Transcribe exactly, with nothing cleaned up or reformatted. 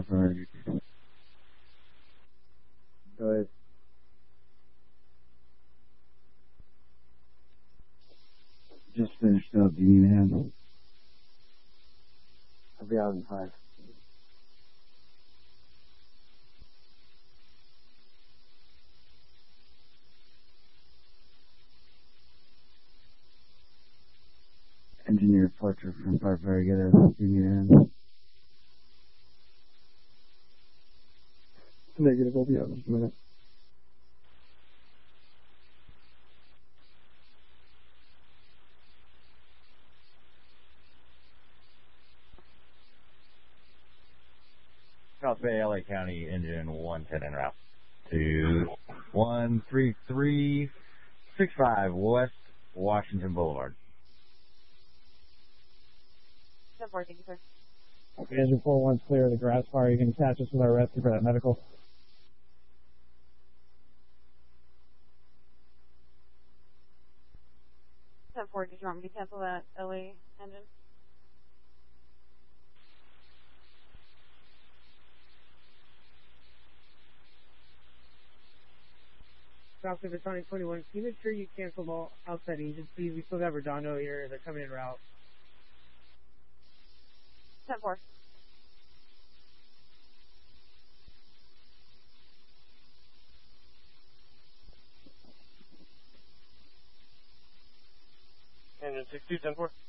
Farfar. Go ahead. Just finished up. Do you need a hand? I'll be out in five. Engineer Fletcher from Farfar, get a do you need a hand? Negative, I'll be out in just a minute. South Bay, L A County, engine one ten en route to one three three six five West Washington Boulevard. ten four, thank you, sir. Okay, engine four one's clear of the grass fire. You can attach us with our rescue for that medical. ten four, did you want me to cancel that L A engine? South Bay Battalion twenty-one, can you make sure you cancel all outside engines, please? We still got Redondo here. They're coming in route. ten four. Engine six two, ten four.